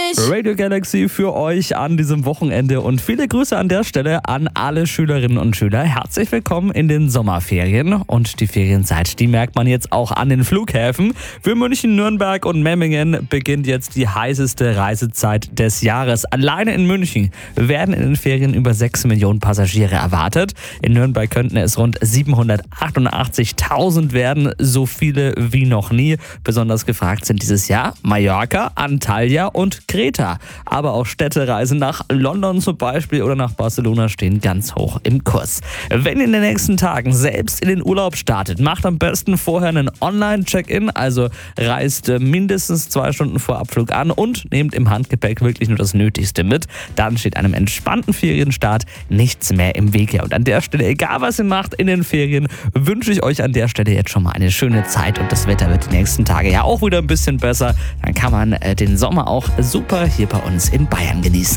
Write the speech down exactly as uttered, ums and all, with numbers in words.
nicht. Radio Galaxy für euch an diesem Wochenende und viele Grüße an der Stelle an alle Schülerinnen und Schüler. Herzlich willkommen in den Sommerferien und die Ferienzeit, die merkt man jetzt auch an den Flughäfen. Für München, Nürnberg und Memmingen beginnt jetzt die heißeste Reisezeit des Jahres. Alleine in München werden in den Ferien über sechs Millionen Passagiere erwartet. In Nürnberg könnten es rund siebenhundertachtundachtzigtausend werden, so viele wie noch nie. Besonders gefragt sind dieses Jahr Mallorca, Antalya und Kreta. Aber auch Städtereisen nach London zum Beispiel oder nach Barcelona stehen ganz hoch im Kurs. Wenn ihr in den nächsten Tagen selbst in den Urlaub startet, macht am besten vorher einen Online-Check-in, also reist mindestens zwei Stunden vor Abflug an und nehmt im Handgepäck wirklich nur das Nötigste mit. Dann steht einem entspannten Ferienstart nichts mehr im Wege. Und an der Stelle, egal was ihr macht in den Ferien, wünsche ich euch an der Stelle jetzt schon mal eine schöne Zeit und das Wetter wird die nächsten Tage ja auch wieder ein bisschen besser. Dann kann man äh, den Sommer auch super hier bei uns in Bayern genießen.